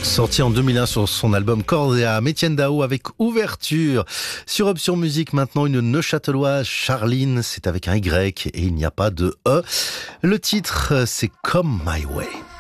Sorti en 2001 sur son album Cordea, Etienne Daho avec Ouverture. Sur Option Musique, maintenant une Neuchâteloise, Charline, c'est avec un Y et il n'y a pas de E. Le titre, c'est Come My Way.